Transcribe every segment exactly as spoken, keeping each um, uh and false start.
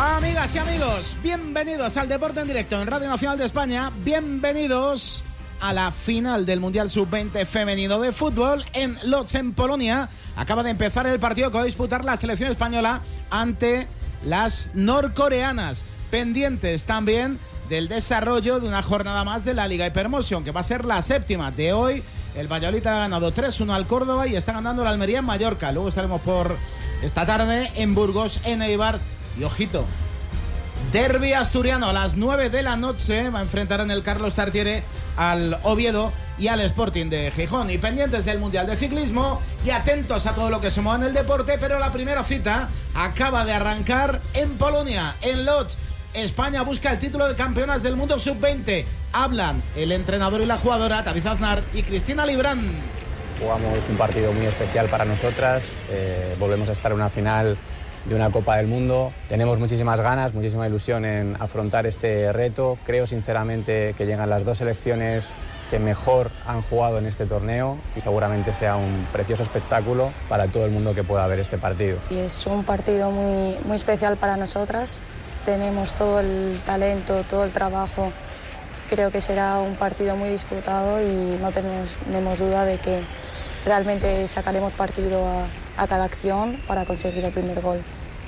Amigas y amigos, bienvenidos al Deporte en Directo en Radio Nacional de España. Bienvenidos a la final del Mundial sub veinte femenino de fútbol en Łódź, en Polonia. Acaba de empezar el partido que va a disputar la selección española ante las norcoreanas. Pendientes también del desarrollo de una jornada más de la Liga Hypermotion, que va a ser la séptima de hoy. El Valladolid ha ganado tres uno al Córdoba y está ganando la Almería en Mallorca. Luego estaremos por esta tarde en Burgos, en Eibar. Y ojito, derbi asturiano a las nueve de la noche. Va a enfrentar en el Carlos Tartiere al Oviedo y al Sporting de Gijón. Y pendientes del Mundial de Ciclismo y atentos a todo lo que se mueva en el deporte. Pero la primera cita acaba de arrancar en Polonia, en Łódź. España busca el título de campeonas del mundo sub veinte. Hablan el entrenador y la jugadora David Aznar y Cristina Librán. Jugamos un partido muy especial para nosotras. Eh, volvemos a estar en una final de una Copa del Mundo. Tenemos muchísimas ganas, muchísima ilusión en afrontar este reto. Creo sinceramente que llegan las dos selecciones que mejor han jugado en este torneo y seguramente sea un precioso espectáculo para todo el mundo que pueda ver este partido. Y es un partido muy, muy especial para nosotras. Tenemos todo el talento, todo el trabajo. Creo que será un partido muy disputado y no tenemos, tenemos duda de que realmente sacaremos partido a, a cada acción para conseguir el primer gol.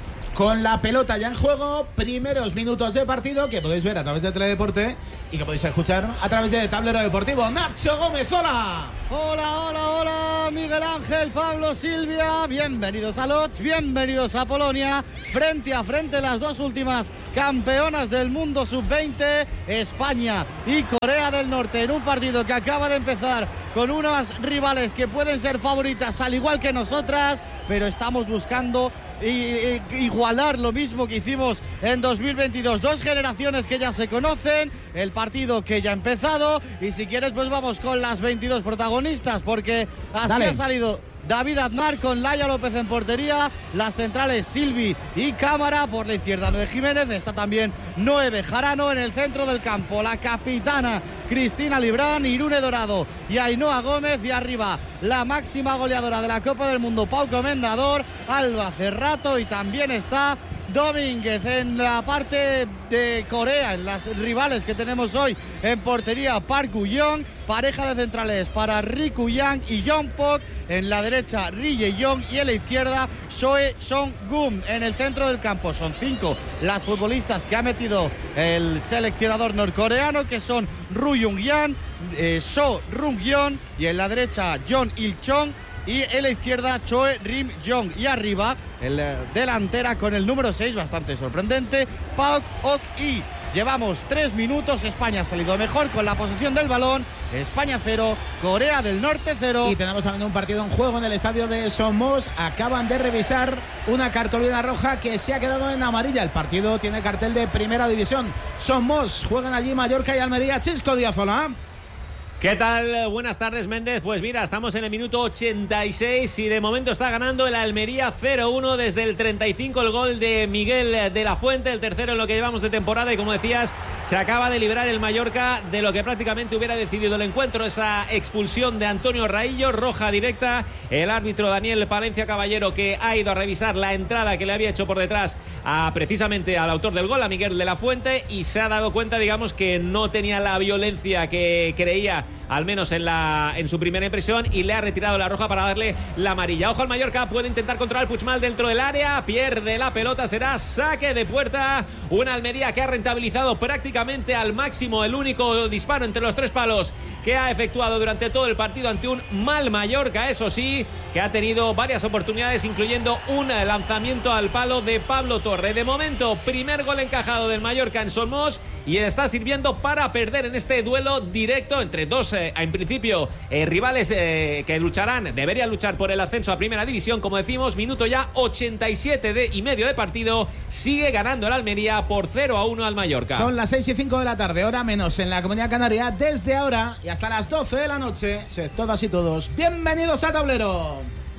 Con la pelota ya en juego, primeros minutos de partido que podéis ver a través de Teledeporte y que podéis escuchar a través de Tablero Deportivo. Nacho Gómez, hola. Hola, hola, hola, Miguel Ángel, Pablo, Silvia, bienvenidos a Łódź, bienvenidos a Polonia, frente a frente las dos últimas campeonas del mundo sub veinte, España y Corea del Norte, en un partido que acaba de empezar con unas rivales que pueden ser favoritas al igual que nosotras, pero estamos buscando y, y, igualar lo mismo que hicimos en dos mil veintidós, dos generaciones que ya se conocen, el partido que ya ha empezado y si quieres pues vamos con las veintidós protagonistas porque así Dale. ha salido David Aznar con Laia López en portería, las centrales Silvi y Cámara, por la izquierda Noé Jiménez, está también Noé Bejarano en el centro del campo, la capitana Cristina Librán, Irune Dorado y Ainhoa Gómez, y arriba la máxima goleadora de la Copa del Mundo Pau Comendador, Alba Cerrato, y también está Domínguez en la parte de Corea, en las rivales que tenemos hoy en portería, Park Gu-yeong, pareja de centrales para Ri Kuyang y Jongpok, en la derecha Ri Ye-yong y en la izquierda Soe Song-gum. En el centro del campo son cinco las futbolistas que ha metido el seleccionador norcoreano, que son Ru Jung-yan, eh, So Rung-yeon, y en la derecha John Il-chong, y en la izquierda Choe Rim-jong, y arriba el eh, delantera con el número seis, bastante sorprendente, Pauk Ok-i. Llevamos tres minutos, España ha salido mejor con la posesión del balón, España cero, Corea del Norte cero. Y tenemos también un partido en juego en el estadio de Somos. Acaban de revisar una cartulina roja que se ha quedado en amarilla. El partido tiene cartel de Primera División. Somos, juegan allí Mallorca y Almería. Chisco Díaz, hola. ¿Qué tal? Buenas tardes, Méndez. Pues mira, estamos en el minuto ochenta y seis y de momento está ganando el Almería cero uno desde el treinta y cinco, el gol de Miguel de la Fuente, el tercero en lo que llevamos de temporada, y como decías, se acaba de librar el Mallorca de lo que prácticamente hubiera decidido el encuentro, esa expulsión de Antonio Raillo, roja directa. El árbitro Daniel Palencia Caballero, que ha ido a revisar la entrada que le había hecho por detrás a, precisamente al autor del gol, a Miguel de la Fuente, y se ha dado cuenta, digamos, que no tenía la violencia que creía, al menos en la en su primera impresión, y le ha retirado la roja para darle la amarilla. Ojo al Mallorca, puede intentar controlar Puigmal dentro del área, pierde la pelota, será saque de puerta. Una Almería que ha rentabilizado prácticamente al máximo el único disparo entre los tres palos que ha efectuado durante todo el partido ante un mal Mallorca, eso sí, que ha tenido varias oportunidades, incluyendo un lanzamiento al palo de Pablo Torre. De momento, primer gol encajado del Mallorca en Somos, y está sirviendo para perder en este duelo directo entre dos, eh, en principio, eh, rivales eh, que lucharán, deberían luchar por el ascenso a Primera División. Como decimos, minuto ya ochenta y siete de, y medio de partido, sigue ganando el Almería por cero a uno al Mallorca. Son las seis y cinco de la tarde, hora menos en la Comunidad Canaria. Desde ahora y hasta las doce de la noche, sed todas y todos bienvenidos a Tablero.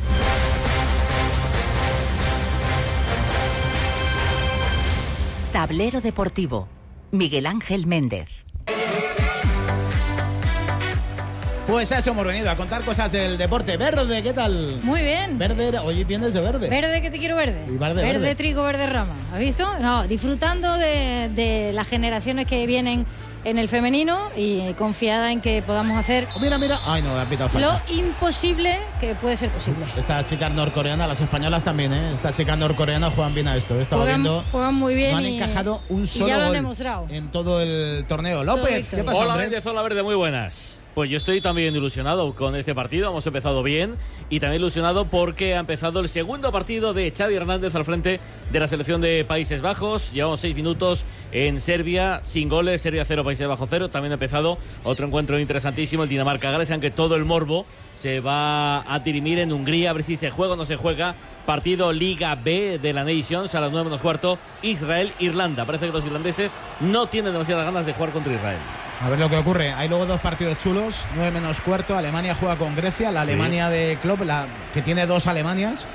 Tablero Deportivo, Miguel Ángel Méndez. Pues a eso hemos venido, a contar cosas del deporte. Verde, ¿qué tal? Muy bien. Verde, hoy vienes de verde. Verde, que te quiero verde. Y verde, verde, verde. trigo, verde, rama. ¿Has visto? No, disfrutando de, de las generaciones que vienen en el femenino y confiada en que podamos hacer Oh, mira, mira. Ay, no, me ha pitado falta. lo imposible que puede ser posible. Estas chicas norcoreanas, las españolas también, ¿eh? Estas chicas norcoreanas juegan bien a esto. He estado Juegan, viendo. juegan muy bien. No han y- encajado un y solo ya lo han gol demostrado. en todo el torneo. López, victoria. ¿qué pasa, Hola, hombre? Méndez, hola, Verde, muy buenas. Pues yo estoy también ilusionado con este partido, hemos empezado bien y también ilusionado porque ha empezado el segundo partido de Xavi Hernández al frente de la selección de Países Bajos. Llevamos seis minutos en Serbia, sin goles, Serbia cero, Países Bajos cero. También ha empezado otro encuentro interesantísimo, el Dinamarca-Gales, aunque todo el morbo se va a dirimir en Hungría, a ver si se juega o no se juega. Partido Liga B de la Nations a las nueve menos cuarto, Israel-Irlanda. Parece que los irlandeses no tienen demasiadas ganas de jugar contra Israel. A ver lo que ocurre. Hay luego dos partidos chulos. nueve menos cuarto. Alemania juega con Grecia. La Alemania de Klopp, la que tiene dos Alemanias.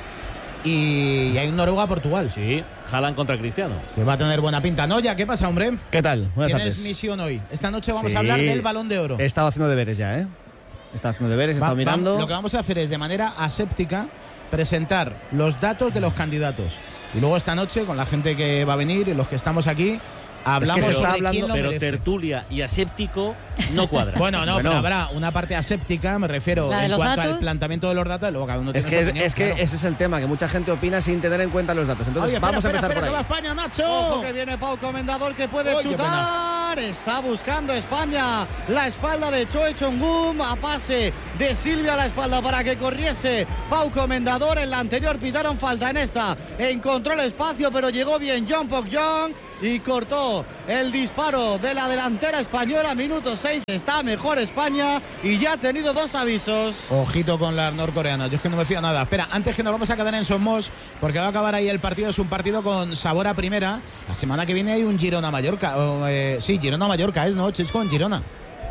Y hay un Noruega-Portugal. Sí, Haaland contra Cristiano. Que va a tener buena pinta. Noya, ¿qué pasa, hombre? ¿Qué tal? Buenas Tienes tardes. misión hoy. Esta noche vamos Sí. a hablar del Balón de Oro. He estado haciendo deberes ya, ¿eh? He estado haciendo deberes, he Va- estado va- mirando. lo que vamos a hacer es, de manera aséptica, presentar los datos de los candidatos. Y luego esta noche, con la gente que va a venir y los que estamos aquí, hablamos se está sobre hablando- quién lo Pero merece. tertulia y aséptico no cuadra. Bueno, no, Bueno. pero habrá una parte aséptica, me refiero, La de en los cuanto al datos. planteamiento de los datos, y luego cada uno Es tiene que, su es, opinión, es que claro. ese es el tema, que mucha gente opina sin tener en cuenta los datos. Entonces Oye, espera, vamos a espera, empezar espera, que va por ahí. España, Nacho. Ojo que viene Pau Comendador, que puede Uy, qué chutar. Está buscando España la espalda de Choi Chong-gum, a pase de Silvia a la espalda para que corriese Pau Comendador. En la anterior pitaron falta, en esta encontró el espacio, pero llegó bien John Pok-jong y cortó el disparo de la delantera española. Minuto seis, está mejor España y ya ha tenido dos avisos. Ojito con las norcoreanas, yo es que no me fío nada. Espera, antes que nos vamos a quedar en Somos, porque va a acabar ahí el partido, es un partido con sabor a primera. La semana que viene hay un Girona-Mallorca. o, eh, sí, Girona-Mallorca es, ¿no, Chisco? En Girona.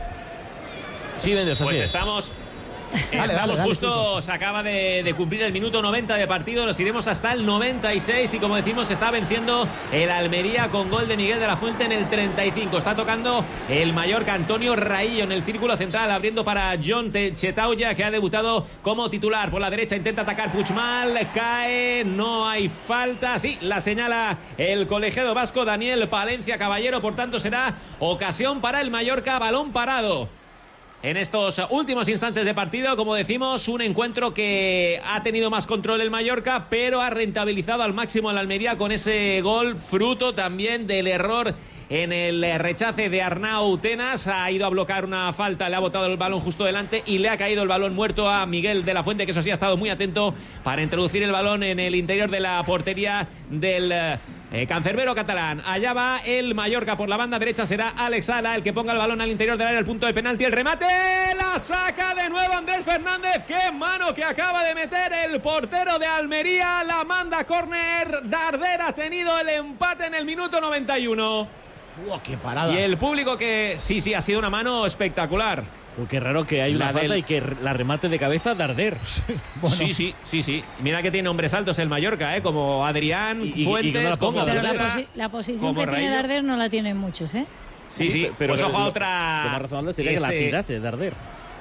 Sí, Méndez, así Pues es. estamos. Dale, Estamos dale, dale, justo, Chico. se acaba de, de cumplir el minuto noventa de partido, nos iremos hasta el noventa y seis y como decimos está venciendo el Almería con gol de Miguel de la Fuente en el treinta y cinco. Está tocando el Mallorca, Antonio Raillo en el círculo central, abriendo para John Chetauya, que ha debutado como titular. Por la derecha intenta atacar Puigmal, cae, no hay falta. Sí, la señala el colegiado vasco Daniel Palencia Caballero, por tanto será ocasión para el Mallorca, balón parado. En estos últimos instantes de partido, como decimos, un encuentro que ha tenido más control el Mallorca, pero ha rentabilizado al máximo el Almería con ese gol, fruto también del error en el rechace de Arnau Tenas. Ha ido a bloquear una falta, le ha botado el balón justo delante y le ha caído el balón muerto a Miguel de la Fuente, que eso sí ha estado muy atento para introducir el balón en el interior de la portería del eh, cancerbero catalán. Allá va el Mallorca por la banda derecha, será Alex Sala el que ponga el balón al interior del área, el punto de penalti, el remate, la saca de nuevo Andrés Fernández. Qué mano que acaba de meter el portero de Almería, la manda córner. Darder ha tenido el empate en el minuto noventa y uno. Wow, qué parada. Y el público que sí, sí, ha sido una mano espectacular. Uy, qué raro que hay La una falta del- y que la remate de cabeza Darder. Bueno. Sí, sí, sí, sí. Mira que tiene hombres altos el Mallorca, ¿eh? Como Adrián, Y- y- y Fuentes, que no la ponga, como Pero la, Cuadra. posi- la posición como que tiene Raillo. Darder no la tienen muchos, ¿eh? Sí, sí, pero pues ojo a lo- otra. Lo más razonable sería que la ese- tirase Darder.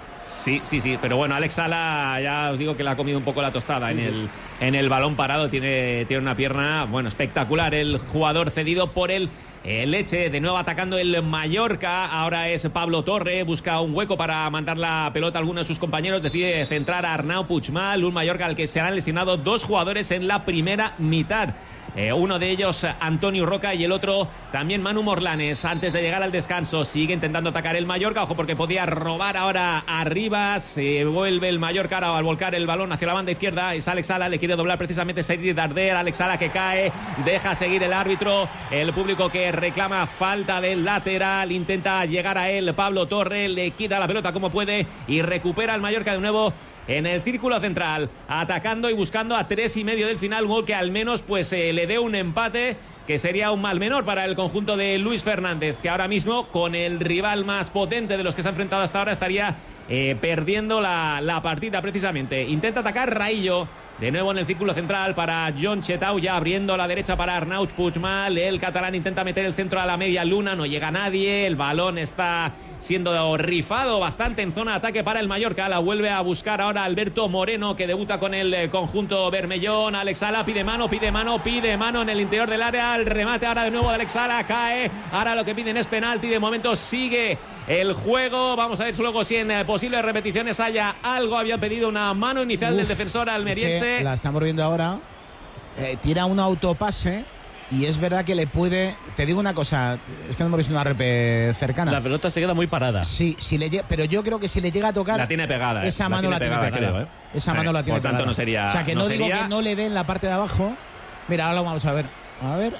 Sí, sí, sí, pero bueno, Alex Sala ya os digo que le ha comido un poco la tostada en el, en el balón parado, tiene, tiene una pierna, bueno, espectacular el jugador cedido por el eh, Leche, de nuevo atacando el Mallorca, ahora es Pablo Torre, busca un hueco para mandar la pelota a alguno de sus compañeros, decide centrar a Arnau Puigmal, un Mallorca al que se han lesionado dos jugadores en la primera mitad. Eh, uno de ellos, Antonio Roca, y el otro también Manu Morlanes. Antes de llegar al descanso, sigue intentando atacar el Mallorca. Ojo, porque podía robar ahora arriba. Se vuelve el Mallorca ahora al volcar el balón hacia la banda izquierda. Es Alex Sala, le quiere doblar precisamente Sergi Darder. Alex Sala que cae, deja seguir el árbitro. El público que reclama falta del lateral. Intenta llegar a él Pablo Torre, le quita la pelota como puede y recupera el Mallorca de nuevo en el círculo central, atacando y buscando a tres y medio del final, un gol que al menos pues eh, le dé un empate, que sería un mal menor para el conjunto de Luis Fernández, que ahora mismo con el rival más potente de los que se ha enfrentado hasta ahora estaría eh, perdiendo la, la partida precisamente. Intenta atacar Raillo, De nuevo en el círculo central para Jon Chetau, ya abriendo la derecha para Arnaut Puigmal. El catalán intenta meter el centro a la media luna, no llega nadie. El balón está siendo rifado bastante en zona de ataque para el Mallorca. La vuelve a buscar ahora Alberto Moreno, que debuta con el conjunto bermellón. Alex Sala pide mano, pide mano, pide mano en el interior del área. El remate ahora de nuevo de Alex Sala, cae. Ahora lo que piden es penalti. De momento sigue el juego. Vamos a ver luego si en posibles repeticiones haya algo. Había pedido una mano inicial Uf, del defensor almeriense. Es que la estamos viendo ahora. Eh, tira un autopase. Y es verdad que le puede... Te digo una cosa, es que no hemos visto una repe cercana. La pelota se queda muy parada. Sí, si le, pero yo creo que si le llega a tocar... La tiene pegada. Esa eh. mano la tiene pegada. Creo, ¿eh? Esa mano eh, la tiene por tanto, pegada. No sería, o sea, que no, no digo sería... que no le dé en la parte de abajo. Mira, ahora lo vamos a ver. A ver...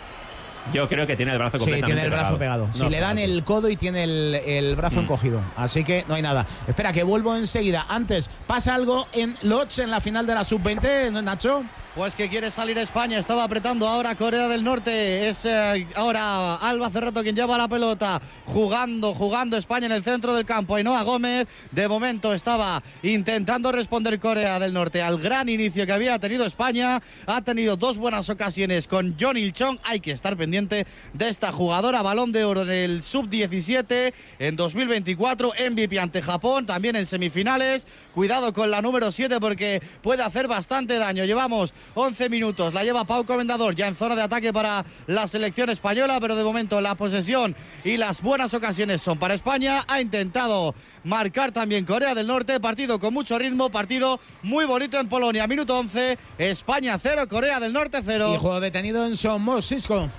Yo creo que tiene el brazo completamente Sí, tiene el brazo pegado. pegado. Si no, le dan el codo y tiene el, el brazo mm. encogido. Así que no hay nada. Espera, que vuelvo enseguida. Antes, pasa algo en Lodz en la final de la sub veinte, Nacho. Pues que quiere salir España, estaba apretando ahora Corea del Norte, es eh, ahora Alba Cerrato quien lleva la pelota, jugando, jugando España en el centro del campo. Ainhoa Gómez, de momento estaba intentando responder Corea del Norte al gran inicio que había tenido España, ha tenido dos buenas ocasiones con John Il-chong, hay que estar pendiente de esta jugadora, balón de oro en el sub diecisiete en dos mil veinticuatro, M V P ante Japón, también en semifinales, cuidado con la número siete porque puede hacer bastante daño, llevamos once minutos, la lleva Pau Comendador ya en zona de ataque para la selección española, pero de momento la posesión y las buenas ocasiones son para España. Ha intentado marcar también Corea del Norte, partido con mucho ritmo, partido muy bonito en Polonia. Minuto once, España cero, Corea del Norte cero. Y juego detenido en Somos, Cisco.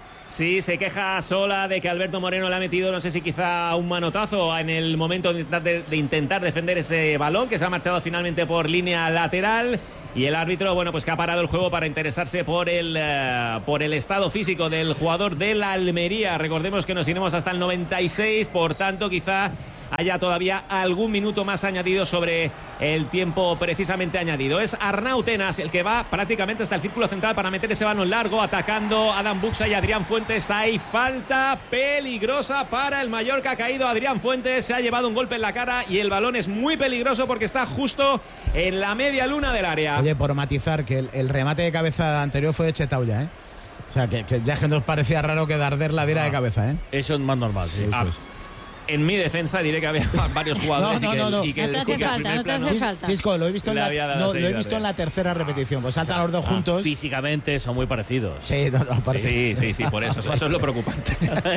Sí, se queja Sola de que Alberto Moreno le ha metido, no sé si quizá un manotazo en el momento de, de, de intentar defender ese balón, que se ha marchado finalmente por línea lateral. Y el árbitro, bueno, pues que ha parado el juego para interesarse por el, uh, por el estado físico del jugador de la Almería. Recordemos que nos iremos hasta el noventa y seis, por tanto quizá haya todavía algún minuto más añadido sobre el tiempo precisamente añadido. Es Arnau Tenas el que va prácticamente hasta el círculo central para meter ese balón largo, atacando Adam Buxa y Adrián Fuentes. Hay falta peligrosa para el Mallorca. Ha caído Adrián Fuentes, se ha llevado un golpe en la cara y el balón es muy peligroso porque está justo en la media luna del área. Oye, por matizar, que el, el remate de cabeza anterior fue de Chetau ya, ¿eh? O sea, que, que ya que nos parecía raro que Darder la diera ah, de cabeza, ¿eh? Eso es más normal, sí. Ah, eso es. En mi defensa diré que había varios jugadores no, no, y que, no, no. Y que no te hace que falta, no te hace falta. Cisco, lo he visto, en la, no, lo he visto en la tercera repetición. Pues saltan ah, los dos ah, juntos. Físicamente son muy parecidos. Sí, no, no, sí, sí, sí, por eso. Eso es lo preocupante.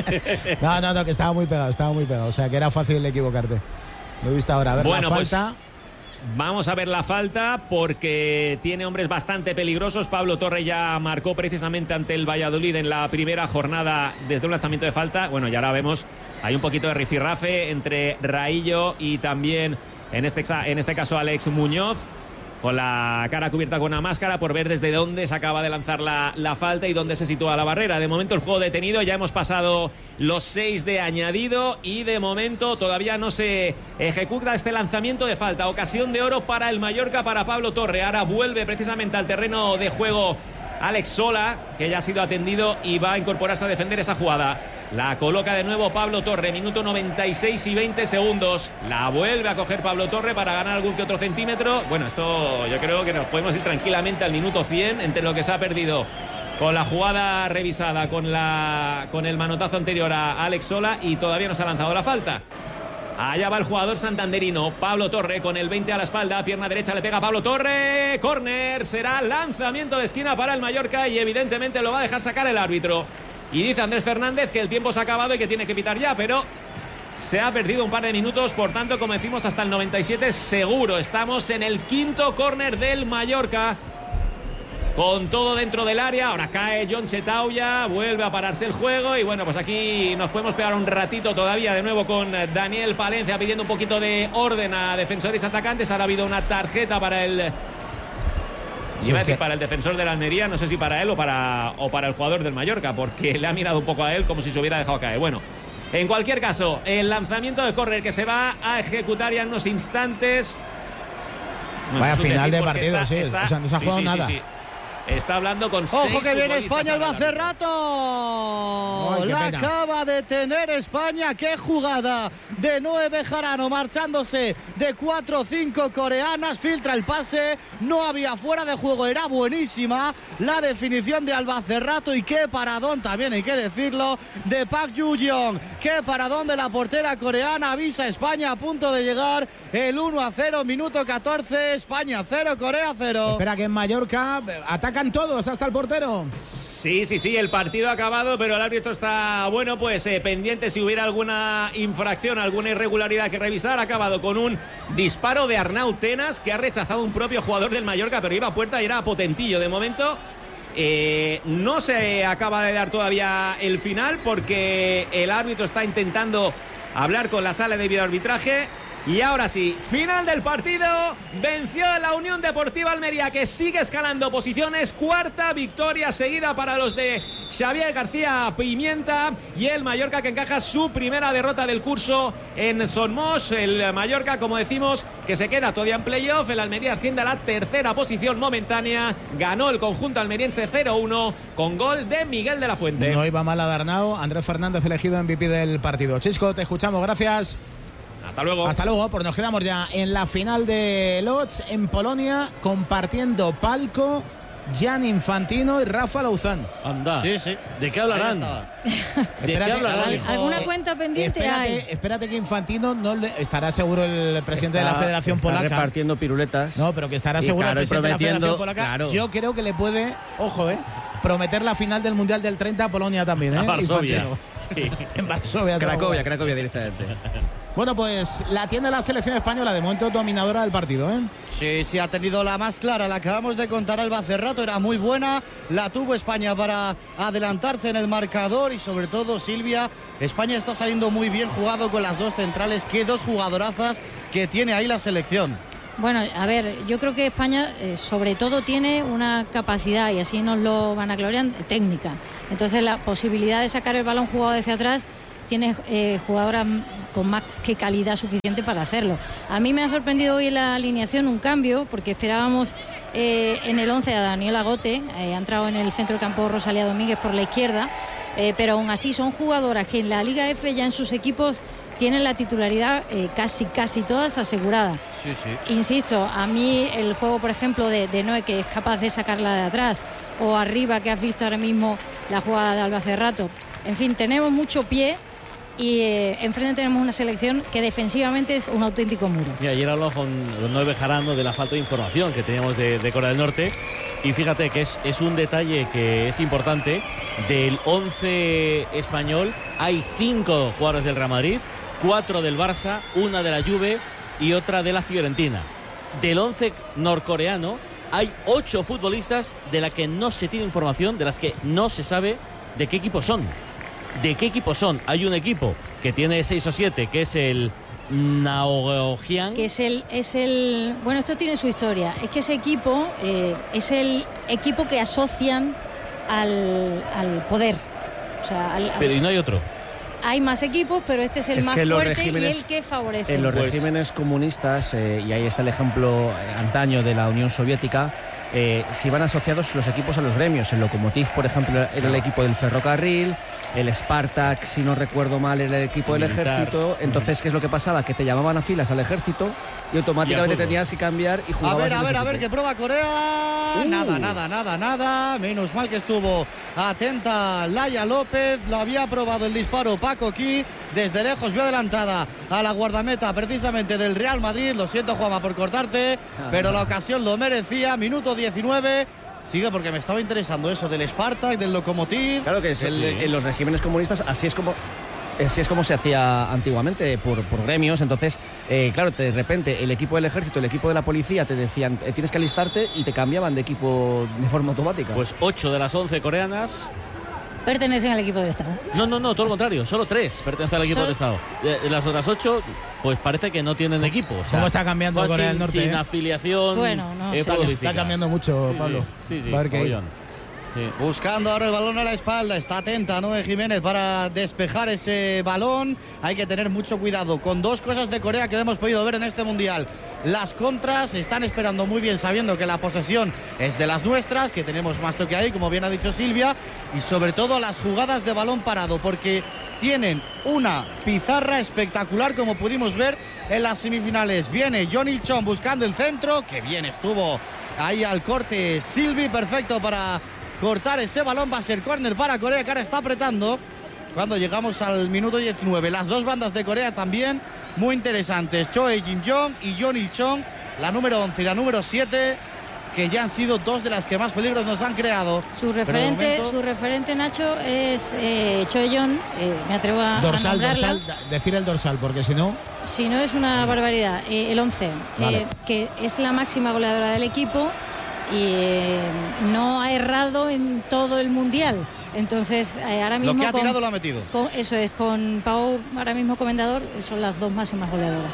no, no, no, que estaba muy pegado, estaba muy pegado. O sea, que era fácil equivocarte. Lo he visto ahora. A ver, bueno, la falta. Pues, vamos a ver la falta porque tiene hombres bastante peligrosos. Pablo Torre ya marcó precisamente ante el Valladolid en la primera jornada desde un lanzamiento de falta. Bueno, y ahora vemos, hay un poquito de rifirrafe entre Raillo y también, en este, en este caso, Alex Muñoz, con la cara cubierta con una máscara por ver desde dónde se acaba de lanzar la, la falta y dónde se sitúa la barrera. De momento el juego detenido, ya hemos pasado los seis de añadido y de momento todavía no se ejecuta este lanzamiento de falta. Ocasión de oro para el Mallorca, para Pablo Torre. Ahora vuelve precisamente al terreno de juego Alex Sola, que ya ha sido atendido y va a incorporarse a defender esa jugada. La coloca de nuevo Pablo Torre, minuto noventa y seis y veinte segundos. La vuelve a coger Pablo Torre para ganar algún que otro centímetro. Bueno, esto yo creo que nos podemos ir tranquilamente al minuto cien entre lo que se ha perdido con la jugada revisada, con, la, con el manotazo anterior a Alex Sola y todavía no se ha lanzado la falta. Allá va el jugador santanderino, Pablo Torre, con el veinte a la espalda, pierna derecha le pega Pablo Torre, córner, será lanzamiento de esquina para el Mallorca y evidentemente lo va a dejar sacar el árbitro. Y dice Andrés Fernández que el tiempo se ha acabado y que tiene que pitar ya, pero se ha perdido un par de minutos, por tanto, como decimos, hasta el noventa y siete seguro. Estamos en el quinto córner del Mallorca, con todo dentro del área. Ahora cae Jon Chetau, ya vuelve a pararse el juego y bueno, pues aquí nos podemos pegar un ratito todavía de nuevo con Daniel Palencia pidiendo un poquito de orden a defensores atacantes. Ahora ha habido una tarjeta para el... Sí, iba a decir que... para el defensor de la Almería, no sé si para él o para, o para el jugador del Mallorca, porque le ha mirado un poco a él como si se hubiera dejado caer. Bueno, en cualquier caso, el lanzamiento de córner que se va a ejecutar ya en unos instantes. Bueno, vaya final de partido, está, sí. Está... O sea, no se ha jugado sí, sí, nada. Sí, sí. está hablando con ¡Ojo seis que viene futbolistas España, el al árbitro. Bacerrato! Ay, qué La pena. acaba de tener España. ¡Qué jugada! De nueve Bejarano marchándose de cuatro cinco coreanas. Filtra el pase. No había fuera de juego. Era buenísima la definición de Albacerrato. Y qué paradón, también hay que decirlo, de Park Ju-yeong. Qué paradón de la portera coreana. Avisa a España a punto de llegar el uno a cero, minuto catorce. España cero, Corea cero. Espera que en Mallorca atacan todos hasta el portero. Sí, sí, sí, el partido ha acabado, pero el árbitro está, bueno, pues eh, pendiente si hubiera alguna infracción, alguna irregularidad que revisar. Ha acabado con un disparo de Arnau Tenas, que ha rechazado un propio jugador del Mallorca, pero iba a puerta y era potentillo. De momento eh, no se acaba de dar todavía el final, porque el árbitro está intentando hablar con la sala de videoarbitraje. Y ahora sí, final del partido. Venció la Unión Deportiva Almería, que sigue escalando posiciones. Cuarta victoria seguida para los de Xavier García Pimienta. Y el Mallorca, que encaja su primera derrota del curso en Somos. El Mallorca, como decimos, que se queda todavía en playoff. El Almería asciende a la tercera posición momentánea. Ganó el conjunto almeriense cero uno con gol de Miguel de la Fuente. No iba mal a Darnau. Andrés Fernández elegido M V P del partido. Chisco, te escuchamos, gracias. Hasta luego. Hasta luego, pues nos quedamos ya en la final de Lodz en Polonia, compartiendo palco Jan Infantino y Rafa Lauzán. Anda. Sí, sí. ¿De qué hablarán? ¿De qué hablarán? dijo- ¿Alguna cuenta pendiente espérate, hay? espérate que Infantino no le, estará seguro el presidente Está- de la Federación está Polaca. repartiendo piruletas. No, pero que estará Y seguro claro, el y presidente de la Federación prometiendo, Polaca. claro. Yo creo que le puede, ojo, eh, prometer la final del Mundial del treinta a Polonia también, eh. A Varsovia. Infantino. Sí. En Varsovia. se va a Cracovia, jugar. Cracovia directamente. Bueno, pues la tiene la selección española, de momento dominadora del partido, ¿eh? Sí, sí, ha tenido la más clara, la acabamos de contar al Bacerrato, era muy buena, la tuvo España para adelantarse en el marcador y sobre todo, Silvia, España está saliendo muy bien jugado con las dos centrales, qué dos jugadorazas que tiene ahí la selección. Bueno, a ver, yo creo que España eh, sobre todo tiene una capacidad, y así nos lo van a gloriar, técnica. Entonces la posibilidad de sacar el balón jugado hacia atrás, tiene eh, jugadoras con más que calidad suficiente para hacerlo. A mí me ha sorprendido hoy en la alineación un cambio, porque esperábamos eh, en el once a Daniela Gote, eh, ha entrado en el centro del campo Rosalía Domínguez por la izquierda, eh, pero aún así son jugadoras que en la Liga F ya en sus equipos tienen la titularidad eh, casi casi todas asegurada. Sí, sí. Insisto, a mí el juego, por ejemplo, de, de Noé, que es capaz de sacarla de atrás, o arriba, que has visto ahora mismo la jugada de Albacerrato. En fin, tenemos mucho pie y eh, enfrente tenemos una selección que defensivamente es un auténtico muro. Mira, ayer hablamos con Noé Bejarano de la falta de información que teníamos de, de Corea del Norte. Y fíjate que es, es un detalle que es importante. Del once español hay cinco jugadores del Real Madrid, cuatro del Barça, una de la Juve y otra de la Fiorentina. Del once norcoreano hay ocho futbolistas de las que no se tiene información, de las que no se sabe de qué equipo son. ¿De qué equipo son? Hay un equipo que tiene seis o siete, que es el Naojian. Que es el, es el. Bueno, esto tiene su historia. Es que ese equipo eh, es el equipo que asocian al, al poder. O sea, al, al- Pero y no hay otro. hay más equipos, pero este es el Es más que los fuerte y regímenes- el que favorece. En los Pues- regímenes comunistas, eh, y ahí está el ejemplo eh, antaño de la Unión Soviética, eh, se iban asociados los equipos a los gremios. El Lokomotiv, por ejemplo, era el equipo del ferrocarril, el Spartak, si no recuerdo mal, era el equipo del Militar. ejército. Entonces, ¿qué es lo que pasaba? Que te llamaban a filas al ejército y automáticamente fútbol. tenías que cambiar y A jugabas ver, en a ese ver, a ver, equipo. que prueba Corea. Uh. Nada, nada, nada, nada. Menos mal que estuvo atenta Laia López. Lo había probado el disparo Paco Ki. Desde lejos vio adelantada a la guardameta precisamente del Real Madrid. Lo siento, Juanma, por cortarte, pero la ocasión lo merecía. Minuto diecinueve. Sigue porque me estaba interesando eso del Spartak, del Lokomotiv. Claro que es, el- en los regímenes comunistas así es como así es como se hacía antiguamente por, por gremios. Entonces, eh, claro, de repente el equipo del ejército, el equipo de la policía te decían eh, tienes que alistarte y te cambiaban de equipo de forma automática. Pues ocho de las once coreanas. Pertenecen al equipo del Estado. No, no, no, todo lo contrario. Solo tres pertenecen al equipo Sol- del Estado. De, de las otras ocho, pues parece que no tienen equipo. O sea, ¿Cómo está cambiando pues Corea sin, del Norte, sin eh? afiliación Bueno, no eh, sé. futbolística. Está cambiando mucho, Sí, Pablo. Sí, sí, sí, Va a haber que ir. mogollón. Sí. Buscando ahora el balón a la espalda. Está atenta Noé Jiménez para despejar ese balón. Hay que tener mucho cuidado con dos cosas de Corea que no hemos podido ver en este mundial. Las contras están esperando muy bien, sabiendo que la posesión es de las nuestras, que tenemos más toque ahí, como bien ha dicho Silvia, y sobre todo las jugadas de balón parado, porque tienen una pizarra espectacular, como pudimos ver en las semifinales. Viene John Il-chong buscando el centro, que bien estuvo ahí al corte Silvi, perfecto para cortar ese balón. Va a ser córner para Corea, que ahora está apretando cuando llegamos al minuto diecinueve. Las dos bandas de Corea también muy interesantes, Choe Jin-jong y John Il-chong, la número once y la número siete, que ya han sido dos de las que más peligros nos han creado. Su referente, momento... su referente Nacho, es eh, Choe Jong, eh, me atrevo a, dorsal, a nombrarla. Dorsal, decir el dorsal, porque si no... Si no es una barbaridad. Eh, el once, vale. eh, que es la máxima goleadora del equipo y eh, no ha errado en todo el mundial. Entonces, eh, ahora mismo... Lo que ha tirado con, lo ha metido. Con, eso es, con Pau ahora mismo comendador, son las dos máximas goleadoras.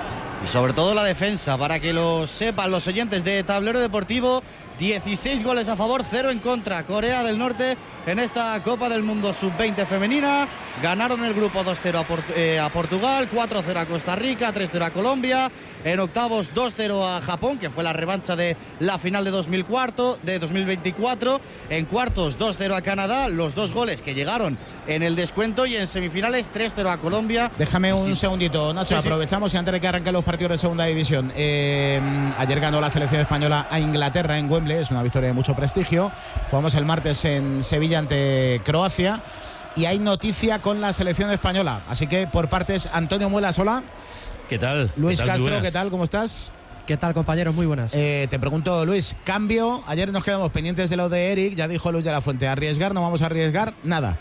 Y sobre todo la defensa, para que lo sepan los oyentes de Tablero Deportivo. dieciséis goles a favor, cero en contra. Corea del Norte en esta Copa del Mundo sub veinte femenina. Ganaron el grupo dos cero a, Port eh, a Portugal, cuatro cero a Costa Rica, tres cero a Colombia. En octavos dos cero a Japón, que fue la revancha de la final de, dos mil cuatro, de dos mil veinticuatro. En cuartos dos cero a Canadá, los dos goles que llegaron en el descuento. Y en semifinales tres cero a Colombia. Déjame un sí. segundito, Nacho, sí, sí. aprovechamos y antes de que arranquen los partidos de segunda división. Eh, ayer ganó la selección española a Inglaterra en Wembley, es una victoria de mucho prestigio. Jugamos el martes en Sevilla ante Croacia y hay noticia con la selección española. Así que por partes, Antonio Muelas, hola. ¿Qué tal? Luis ¿Qué tal? Castro, ¿qué tal? ¿Cómo estás? ¿Qué tal, compañeros? Muy buenas. Eh, te pregunto, Luis, cambio. Ayer nos quedamos pendientes de lo de Eric, ya dijo Luis de la Fuente, arriesgar, no vamos a arriesgar nada.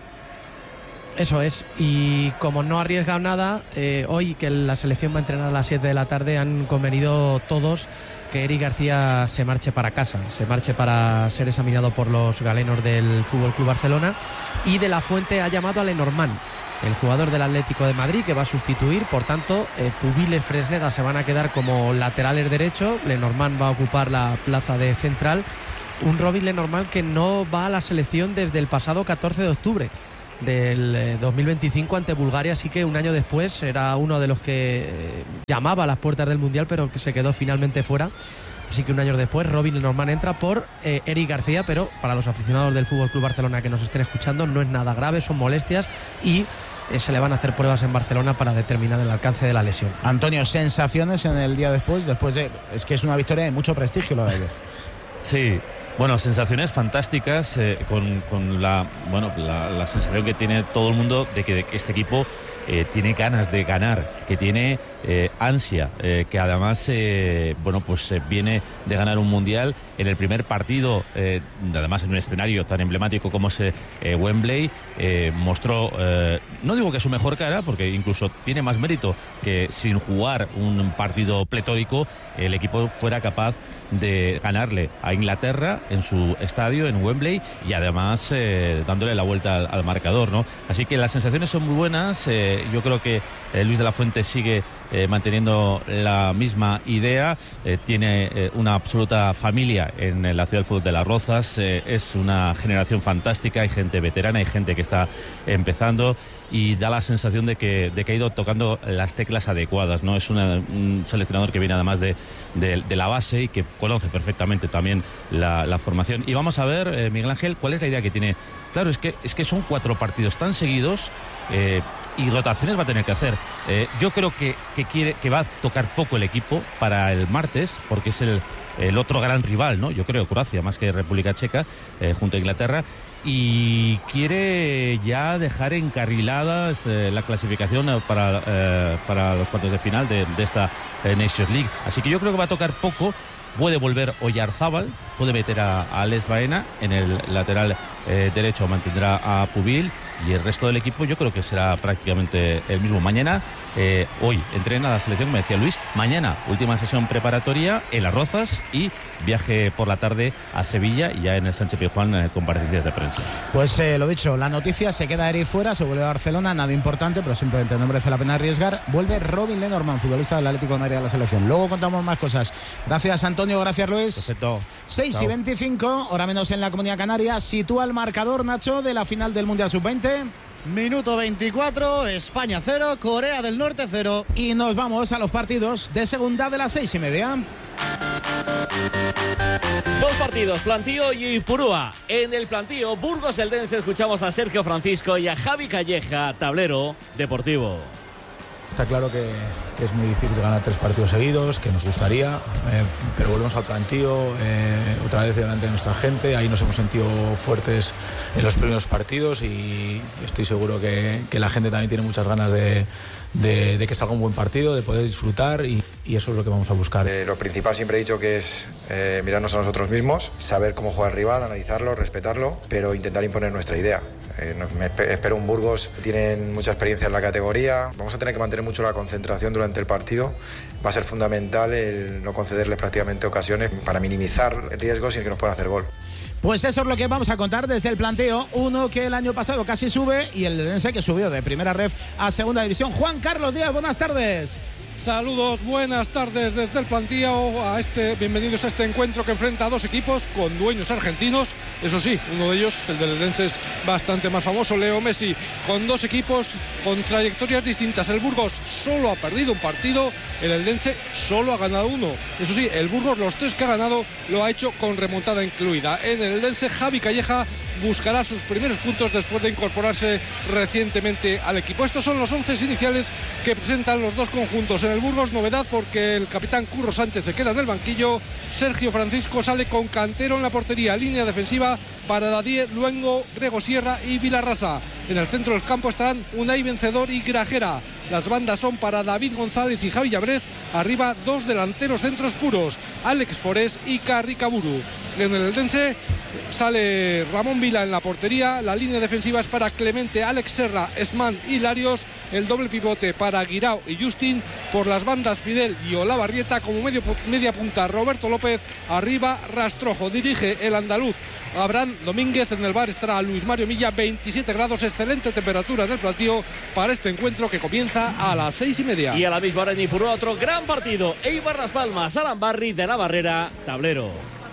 Eso es, y como no ha arriesgado nada, eh, hoy que la selección va a entrenar a las siete de la tarde, han convenido todos que Eric García se marche para casa, se marche para ser examinado por los galenos del F C Barcelona, y de la Fuente ha llamado a Lenormand, el jugador del Atlético de Madrid, que va a sustituir. Por tanto, eh, Pubiles, Fresneda se van a quedar como laterales derecho, Lenormand va a ocupar la plaza de central. Un Robin Lenormand que no va a la selección desde el pasado catorce de octubre del eh, dos mil veinticinco ante Bulgaria, así que un año después era uno de los que eh, llamaba a las puertas del Mundial, pero que se quedó finalmente fuera. Así que un año después Robin Lenormand entra por eh, Eric García, pero para los aficionados del F C Barcelona que nos estén escuchando, no es nada grave, son molestias y eh, se le van a hacer pruebas en Barcelona para determinar el alcance de la lesión. Antonio, sensaciones en el día después, después de... Es que es una victoria de mucho prestigio lo de ayer. Sí, bueno, sensaciones fantásticas, eh, con, con la, bueno, la, la sensación que tiene todo el mundo de que este equipo eh, tiene ganas de ganar, que tiene eh, ansia, eh, que además eh, bueno, pues eh, viene de ganar un mundial en el primer partido, eh, además en un escenario tan emblemático como es eh, Wembley. Eh, mostró, eh, no digo que su mejor cara, porque incluso tiene más mérito que sin jugar un partido pletórico el equipo fuera capaz de ganarle a Inglaterra en su estadio, en Wembley, y además eh, dándole la vuelta al, al marcador, ¿no? Así que las sensaciones son muy buenas. eh, yo creo que eh, Luis de la Fuente sigue eh, manteniendo la misma idea, eh, tiene eh, una absoluta familia en, en la ciudad del fútbol de Las Rozas, eh, es una generación fantástica, hay gente veterana, hay gente que está empezando y da la sensación de que, de que ha ido tocando las teclas adecuadas, ¿no? Es una, un seleccionador que viene además de, de, de la base y que conoce perfectamente también la, la formación. Y vamos a ver, eh, Miguel Ángel, cuál es la idea que tiene. Claro, es que, es que son cuatro partidos tan seguidos eh, y rotaciones va a tener que hacer. Eh, yo creo que, que, quiere, que va a tocar poco el equipo para el martes, porque es el, el otro gran rival, ¿no? Yo creo, Croacia, más que República Checa, eh, junto a Inglaterra. Y quiere ya dejar encarriladas eh, la clasificación para, eh, para los cuartos de final de, de esta eh, Nations League. Así que yo creo que va a tocar poco. Puede volver Oyarzábal, puede meter a, a Alex Baena en el lateral eh, derecho mantendrá a Pubil y el resto del equipo yo creo que será prácticamente el mismo. Mañana, eh, hoy entrena la selección, como decía Luis, mañana última sesión preparatoria en Las Rozas y viaje por la tarde a Sevilla y ya en el Sánchez Pizjuán eh, comparecencias de prensa. Pues eh, lo dicho, la noticia, se queda Eric fuera, se vuelve a Barcelona, nada importante, pero simplemente no merece la pena arriesgar. Vuelve Robin Lenormand, futbolista del Atlético de Madrid a la selección. Luego contamos más cosas. Gracias, Antonio, gracias, Luis. Perfecto. seis y veinticinco, hora menos en la Comunidad Canaria. Sitúa el marcador, Nacho, de la final del Mundial sub veinte. Minuto veinticuatro, España cero, Corea del Norte cero. Y nos vamos a los partidos de segunda de las seis y media. Dos partidos, Plantío y Ipurúa. En el Plantío, Burgos Eldense, escuchamos a Sergio Francisco y a Javi Calleja, tablero deportivo. Está claro que, que es muy difícil ganar tres partidos seguidos, que nos gustaría, eh, pero volvemos al plantío, eh, otra vez delante de nuestra gente. Ahí nos hemos sentido fuertes en los primeros partidos y estoy seguro que, que la gente también tiene muchas ganas de, de, de que salga un buen partido, de poder disfrutar y, y eso es lo que vamos a buscar. Eh, lo principal siempre he dicho que es eh, mirarnos a nosotros mismos, saber cómo juega el rival, analizarlo, respetarlo, pero intentar imponer nuestra idea. Eh, me espero un Burgos, tienen mucha experiencia en la categoría, vamos a tener que mantener mucho la concentración durante el partido, va a ser fundamental el no concederles prácticamente ocasiones para minimizar riesgos y que nos puedan hacer gol. Pues eso es lo que vamos a contar desde el planteo. Uno que el año pasado casi sube y el Eldense que subió de primera ref a segunda división. Juan Carlos Díaz, buenas tardes. Saludos, buenas tardes desde el plantío a este, bienvenidos a este encuentro que enfrenta a dos equipos con dueños argentinos. Eso sí, uno de ellos, el del Eldense, es bastante más famoso, Leo Messi, con dos equipos con trayectorias distintas. El Burgos solo ha perdido un partido, el Eldense solo ha ganado uno. Eso sí, el Burgos los tres que ha ganado lo ha hecho con remontada incluida. En el Eldense, Javi Calleja buscará sus primeros puntos después de incorporarse recientemente al equipo. Estos son los once iniciales que presentan los dos conjuntos. En el Burgos, novedad porque el capitán Curro Sánchez se queda en el banquillo. Sergio Francisco sale con Cantero en la portería. Línea defensiva para Dadier, Luengo, Grego Sierra y Vilarrasa. En el centro del campo estarán Unai Vencedor y Grajera. Las bandas son para David González y Javi Llabrés. Arriba dos delanteros centros puros, Alex Forés y Carricaburu. En el Eldense sale Ramón Vila en la portería. La línea defensiva es para Clemente, Alex Serra, Esman y Larios. El doble pivote para Guirao y Justin. Por las bandas Fidel y Olavarrieta. Como medio, media punta Roberto López. Arriba Rastrojo. Dirige el andaluz Abraham Domínguez. En el bar estará Luis Mario Milla. veintisiete grados, excelente temperatura en el platillo para este encuentro que comienza a las seis y media. Y a la misma hora en Ipurúa otro gran partido. Eibar Las Palmas, Alan Barry de la Barrera, tablero.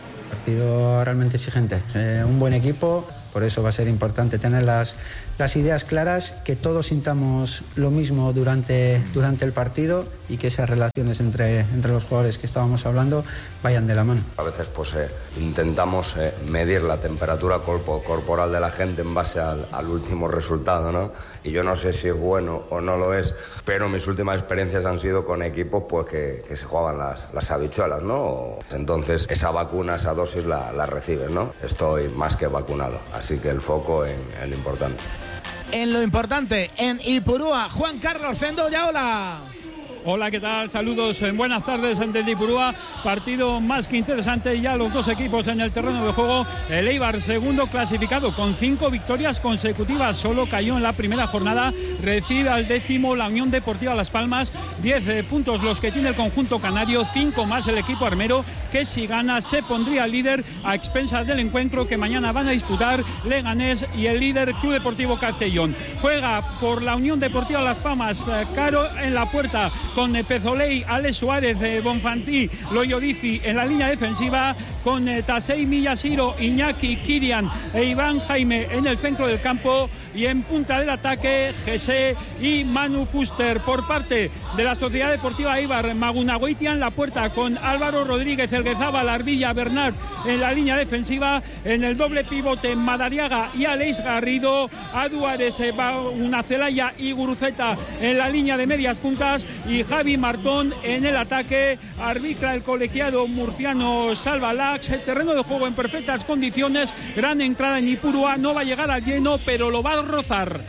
Partido realmente exigente, eh, un buen equipo, por eso va a ser importante tener las, las ideas claras, que todos sintamos lo mismo durante, durante el partido y que esas relaciones entre, entre los jugadores que estábamos hablando vayan de la mano. A veces pues eh, intentamos eh, medir la temperatura corpo, corporal de la gente en base al, al último resultado, ¿no? Y yo no sé si es bueno o no lo es, pero mis últimas experiencias han sido con equipos pues que, que se jugaban las, las habichuelas, ¿no? Entonces esa vacuna, esa dosis la, la recibes, ¿no? Estoy más que vacunado, así que el foco en, en lo importante. En lo importante, en Ipurúa, Juan Carlos Zendoya, hola. Hola, ¿qué tal? Saludos, buenas tardes desde Ipurúa. Partido más que interesante, ya los dos equipos en el terreno de juego. El Eibar, segundo clasificado con cinco victorias consecutivas, solo cayó en la primera jornada. Recibe al décimo la Unión Deportiva Las Palmas, diez puntos los que tiene el conjunto canario, cinco más el equipo armero, que si gana se pondría líder a expensas del encuentro que mañana van a disputar Leganés y el líder Club Deportivo Castellón. Juega por la Unión Deportiva Las Palmas, Caro en la puerta, con Pezoley, Alex Suárez, eh, Bonfantí, Loyodici en la línea defensiva, con eh, Tasei Miyashiro, Iñaki, Kirian e Iván Jaime en el centro del campo, y en punta del ataque Jesse y Manu Fuster. Por parte de la Sociedad Deportiva Eibar, Magunagoitia en la puerta, con Álvaro Rodríguez, Elguezábal, Arbilla, Bernard en la línea defensiva. En el doble pivote Madariaga y Aleix Garrido, Aduares, eh, Unacelaya y Guruceta en la línea de medias puntas, y Javi Martón en el ataque. Arbitra el colegiado murciano Salvalax. El terreno de juego en perfectas condiciones, gran entrada en Ipurúa, no va a llegar al lleno, pero lo va a rozar.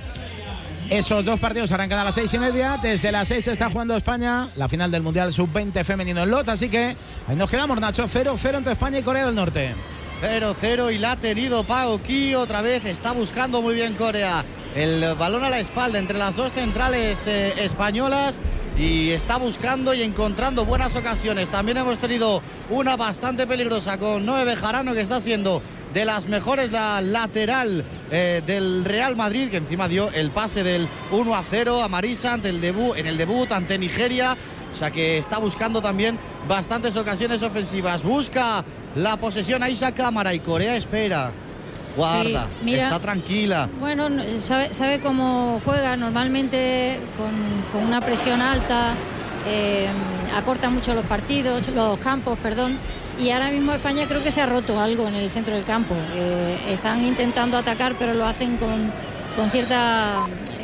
Esos dos partidos arrancan a las seis y media. Desde las seis está jugando España la final del Mundial sub veinte femenino en Lot. Así que ahí nos quedamos, Nacho. cero cero entre España y Corea del Norte. cero cero y la ha tenido Pao Ki otra vez. Está buscando muy bien Corea el balón a la espalda entre las dos centrales eh, españolas y está buscando y encontrando buenas ocasiones. También hemos tenido una bastante peligrosa con Noé Bejarano, que está siendo de las mejores, la lateral eh, del Real Madrid, que encima dio el pase del uno a cero a Marisa ante el debut, en el debut ante Nigeria. O sea que está buscando también bastantes ocasiones ofensivas. Busca la posesión Aisha Cámara y Corea espera. Guarda, sí, mira, está tranquila. Bueno, sabe, sabe cómo juega normalmente con, con una presión alta, eh, acorta mucho los partidos, los campos, perdón. Y ahora mismo España creo que se ha roto algo en el centro del campo. Eh, están intentando atacar, pero lo hacen con, con cierta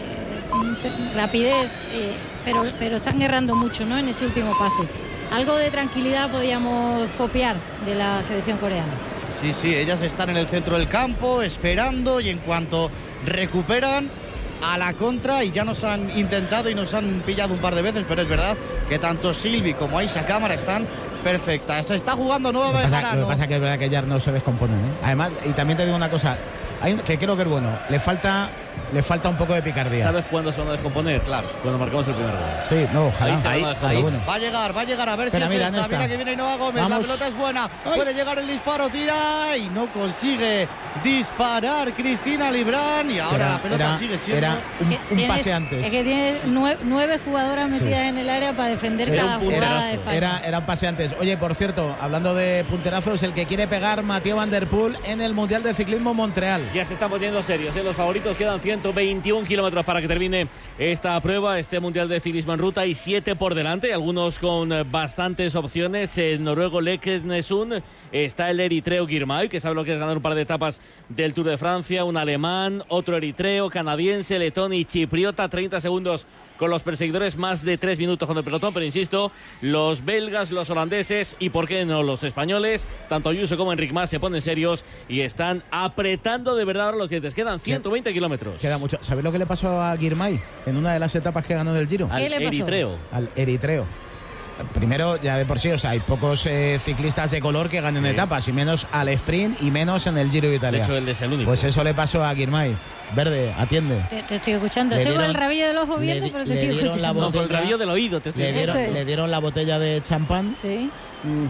eh, rapidez, eh, pero, pero están errando mucho, ¿no?, en ese último pase. Algo de tranquilidad podíamos copiar de la selección coreana. Sí, sí, ellas están en el centro del campo esperando y en cuanto recuperan a la contra, y ya nos han intentado y nos han pillado un par de veces, pero es verdad que tanto Silvi como Aisha Cámara están perfectas. Se está jugando Nueva Bejarano. Lo que pasa es que es verdad que ellas no se descomponen, ¿eh? Además, y también te digo una cosa, hay, que creo que es bueno, le falta le falta un poco de picardía. ¿Sabes cuándo se van a descomponer? Claro. Cuando marcamos el primer gol. Sí, no, ojalá. Ahí se ahí, van a ahí. Bueno. Va a llegar, va a llegar, a ver Pero si mira, es esta. Mira que viene Ainhoa Gómez, Vamos. La pelota es buena. Ay. Puede llegar el disparo, tira y no consigue disparar Cristina Librán. Y ahora era, la pelota era, sigue siendo Era un, un tienes, pase antes. Es que tiene nueve, nueve jugadoras metidas sí. en el área para defender era cada jugada de España. Era, era un pase antes. Oye, por cierto, hablando de punterazos, el que quiere pegar Mathieu Van Der Poel en el Mundial de Ciclismo Montreal. Ya se están poniendo serios, ¿eh? Los favoritos. Quedan ciento veintiún kilómetros para que termine esta prueba, este Mundial de Ciclismo en ruta, y siete por delante, algunos con bastantes opciones. El noruego Leknesund, está el eritreo Girmay, que sabe lo que es ganar un par de etapas del Tour de Francia, un alemán, otro eritreo, canadiense, letón y chipriota. Treinta segundos con los perseguidores, más de tres minutos con el pelotón, pero insisto, los belgas, los holandeses y por qué no los españoles, tanto Ayuso como Enric Mas se ponen serios y están apretando de verdad ahora los dientes. Quedan ciento veinte kilómetros. Queda mucho. ¿Sabes lo que le pasó a Girmay en una de las etapas que ganó del Giro? ¿Qué Al le pasó? eritreo. Al eritreo. Primero, ya de por sí, o sea, hay pocos eh, ciclistas de color que ganen sí. etapas, y menos al sprint y menos en el Giro de Italia. De hecho, él es el único. Pues eso le pasó a Girmay. Verde, atiende. Te, te estoy escuchando. Le Estoy dieron, con el rabillo del ojo abierto, pero te sigo escuchando. La botella, no, con el rabillo del oído. Te estoy le, dieron, es. le dieron la botella de champán. Sí. Mm.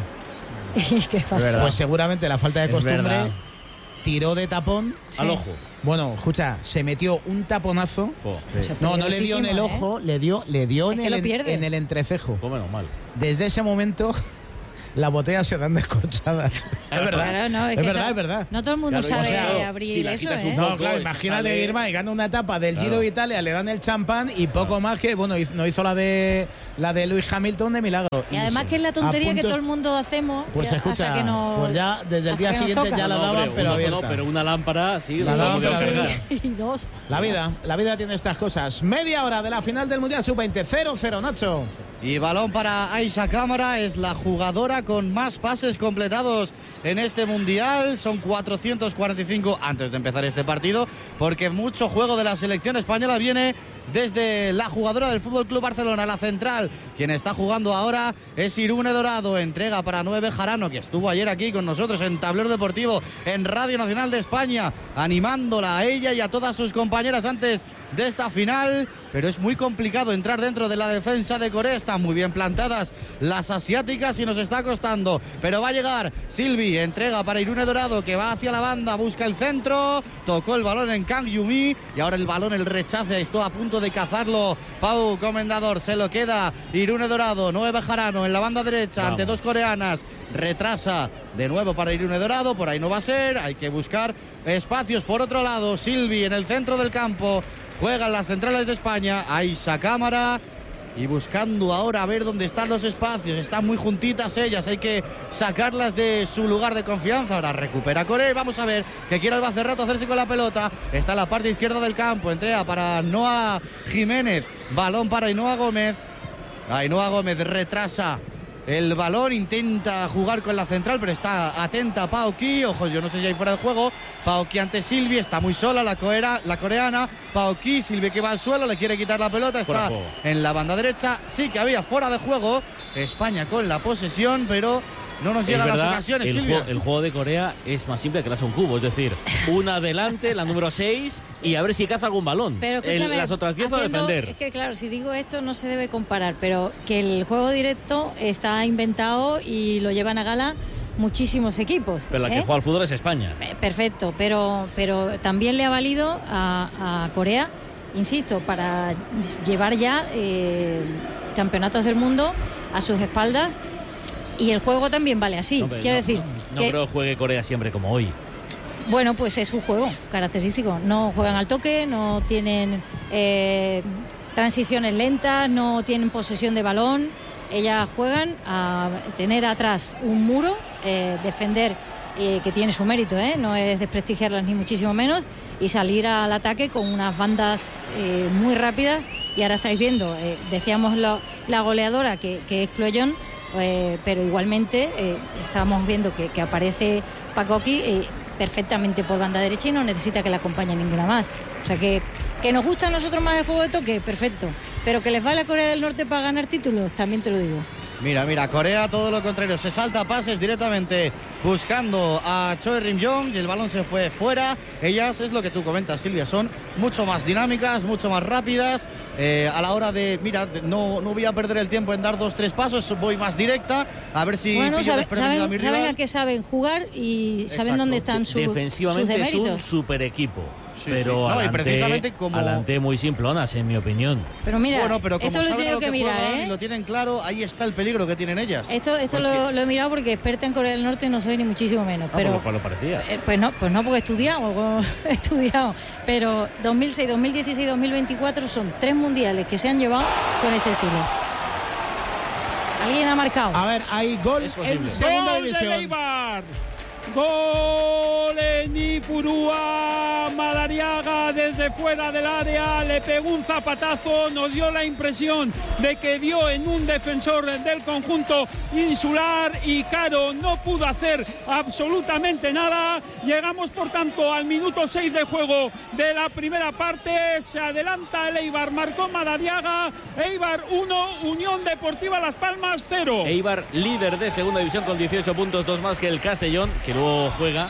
¿Y qué pasó? Pues seguramente la falta de costumbre tiró de tapón. Sí. Al ojo. Bueno, escucha, se metió un taponazo. Oh, sí. No, no le dio en el ojo, ¿eh? le dio, le dio en, el, en el entrecejo. Pues menos mal. Desde ese momento las botellas se dan descorchadas. Es verdad. Claro, no, es, es, que verdad eso, es verdad. No todo el mundo claro, sabe o sea, abrir si eso, ¿eh? No, claro, imagínate sale... Irma y gana una etapa del claro. Giro de Italia, le dan el champán y poco claro. más que, bueno, no hizo la de la de Lewis Hamilton de milagro. Y, y además que es la tontería puntos, que todo el mundo hacemos. Pues ya, escucha, hasta que no, pues ya desde el día siguiente ya la daban, no, pero uno, abierta. No, pero una lámpara, sí. La daban, pero abierta. Y dos. La vida, la vida tiene estas cosas. Media hora de la final del Mundial sub veinte, cero cero, Nacho. Y balón para Aisha Cámara, es la jugadora con más pases completados en este Mundial. Son cuatrocientos cuarenta y cinco antes de empezar este partido, porque mucho juego de la selección española viene desde la jugadora del F C Barcelona, la central. Quien está jugando ahora es Irune Dorado. Entrega para Noé Bejarano, que estuvo ayer aquí con nosotros en Tablero Deportivo, en Radio Nacional de España, animándola a ella y a todas sus compañeras antes de esta final. Pero es muy complicado entrar dentro de la defensa de Corea. Están muy bien plantadas las asiáticas y nos está costando. Pero va a llegar Silvi, entrega para Irune Dorado, que va hacia la banda, busca el centro, tocó el balón en Kang Yumi y ahora el balón, el rechace, estuvo a punto de cazarlo Pau Comendador, se lo queda Irune Dorado. Noé Bejarano en la banda derecha. Vamos. Ante dos coreanas, retrasa de nuevo para Irune Dorado, por ahí no va a ser, hay que buscar espacios por otro lado. Silvi en el centro del campo, juegan las centrales de España, Aisha Cámara, y buscando ahora a ver dónde están los espacios. Están muy juntitas ellas, hay que sacarlas de su lugar de confianza. Ahora recupera Corea, vamos a ver que quiere Albacerrato hacerse con la pelota. Está en la parte izquierda del campo, entrega para Noa Jiménez, balón para Ainhoa Gómez. Ainhoa Gómez retrasa el balón, intenta jugar con la central, pero está atenta Pao Ki. Ojo, yo no sé si hay fuera de juego. Pao Ki ante Silvi, está muy sola la, coera, la coreana. Pao Ki, Silvi que va al suelo, le quiere quitar la pelota, está en la banda derecha. Sí que había fuera de juego. España con la posesión, pero no nos llegan verdad, las ocasiones, el Silvia. Juego, el juego de Corea es más simple que las un cubo, es decir, una adelante, la número seis, y a ver si caza algún balón. Pero escúchame, el, las otras diez a haciendo- defender. Es que claro, si digo esto no se debe comparar, pero que el juego directo está inventado y lo llevan a gala muchísimos equipos. Pero la que ¿eh? juega al fútbol es España. Eh, Perfecto, pero, pero también le ha valido a, a Corea, insisto, para llevar ya eh, campeonatos del mundo a sus espaldas, y el juego también vale así. Hombre, Quiero no, decir, No que, creo que juegue Corea siempre como hoy. bueno, pues es un juego característico. No juegan al toque, no tienen eh, transiciones lentas, no tienen posesión de balón. Ellas juegan a tener atrás un muro, eh, defender, eh, que tiene su mérito, ¿eh? No es desprestigiarlas ni muchísimo menos, y salir al ataque con unas bandas eh, muy rápidas. Y ahora estáis viendo, eh, decíamos lo, la goleadora que, que es Cloyon, eh, pero igualmente eh, estamos viendo que, que aparece Pacoqui eh, perfectamente por banda derecha y no necesita que la acompañe ninguna más. O sea que, que nos gusta a nosotros más el juego de toque, perfecto. Pero que les vale a Corea del Norte para ganar títulos, también te lo digo. Mira, mira, Corea todo lo contrario, se salta pases directamente buscando a Choi Rim-jong y el balón se fue fuera. Ellas, es lo que tú comentas, Silvia, son mucho más dinámicas, mucho más rápidas, eh, a la hora de, mira, no, no voy a perder el tiempo en dar dos, tres pasos, voy más directa, a ver si Bueno, pillo sabe- desprevenido a mi saben, saben rival. a qué saben jugar y saben Exacto. dónde están su- sus Defensivamente es un deméritos. super equipo. Sí, pero sí. No, y adelante, precisamente como- adelante muy simplonas, en mi opinión. Pero mira, bueno, pero como esto lo he saben a tenido lo que que mirar, juegan ¿eh? y lo tienen claro, ahí está el peligro que tienen ellas. Esto, esto Porque- lo, lo he mirado porque experta en Corea del Norte no soy ni muchísimo menos. Ah, pero pues lo parecía. eh, pues no, pues no porque he estudiado, algo he estudiado. Pero dos mil seis, dos mil dieciséis, dos mil veinticuatro son tres mundiales que se han llevado con ese estilo. ¿Alguien ha marcado? A ver, hay gol en segunda Gol de división. Eibar. Gol en Ipurúa. Madariaga desde fuera del área le pegó un zapatazo, nos dio la impresión de que dio en un defensor del conjunto insular y Caro no pudo hacer absolutamente nada. Llegamos por tanto al minuto seis de juego de la primera parte. Se adelanta el Eibar, marcó Madariaga. Eibar uno, Unión Deportiva Las Palmas cero. Eibar, líder de segunda división con dieciocho puntos, dos más que el Castellón, que luego juega.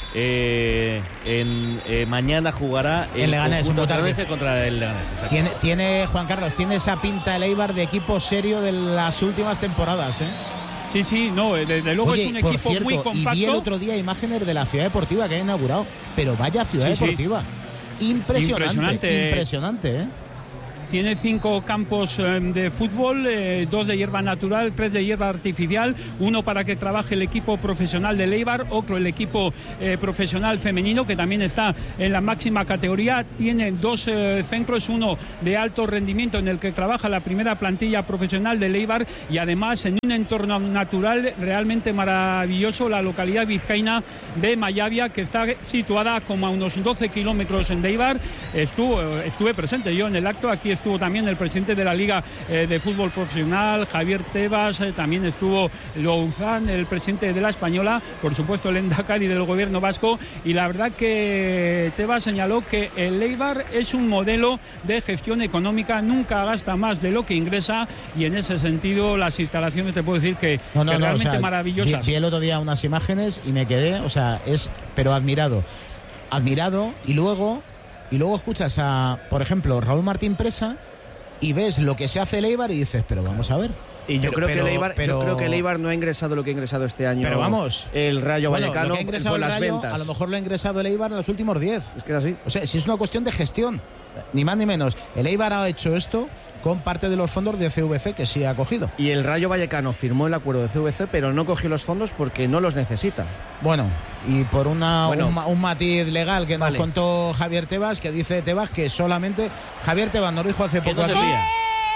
Eh, en, eh, mañana jugará el, El Leganés, conjunto en Botarque. leganés contra el Leganés. exacto. Tiene, tiene, Juan Carlos, tiene esa pinta el Eibar de equipo serio de las últimas temporadas, ¿eh? Sí, sí, no, desde luego Oye, es un por equipo cierto, muy y vi el compacto. otro día imágenes de la ciudad deportiva que ha inaugurado. Pero vaya ciudad Sí, sí. deportiva. Impresionante, Impresionante. impresionante, ¿eh? Tiene cinco campos eh, de fútbol, eh, dos de hierba natural, tres de hierba artificial, uno para que trabaje el equipo profesional de Eibar, otro el equipo eh, profesional femenino, que también está en la máxima categoría. Tiene dos eh, centros, uno de alto rendimiento en el que trabaja la primera plantilla profesional de Eibar, y además en un entorno natural realmente maravilloso, la localidad vizcaína de Mayavia, que está situada como a unos doce kilómetros de Eibar. Estuvo, estuve presente yo en el acto, aquí estuvo también el presidente de la Liga eh, de Fútbol Profesional, Javier Tebas, eh, también estuvo Louzán, el presidente de la Española, por supuesto el Endacari del gobierno vasco, y la verdad que Tebas señaló que el Eibar es un modelo de gestión económica, nunca gasta más de lo que ingresa, y en ese sentido las instalaciones te puedo decir que, No, no, que no, realmente o sea, maravillosas. Vi, vi el otro día unas imágenes y me quedé, o sea, es, pero admirado. Admirado, y luego, y luego escuchas a, por ejemplo, Raúl Martín Presa y ves lo que se hace el Eibar y dices, pero vamos a ver. Y yo, Pero- creo pero- que el Eibar, pero- yo creo que el Eibar no ha ingresado lo que ha ingresado este año. Pero vamos. El Rayo Bueno, Vallecano lo que ha ingresado con el las Rayo, ventas. a lo mejor lo ha ingresado el Eibar en los últimos diez. Es que es así. O sea, si es una cuestión de gestión, ni más ni menos. El Eibar ha hecho esto con parte de los fondos de C V C que sí ha cogido. Y el Rayo Vallecano firmó el acuerdo de C V C, pero no cogió los fondos porque no los necesita. Bueno, y por una, Bueno. un, ma- un matiz legal que Vale. nos contó Javier Tebas, que dice Tebas que solamente Javier Tebas nos dijo hace Que poco no se aquí- fía.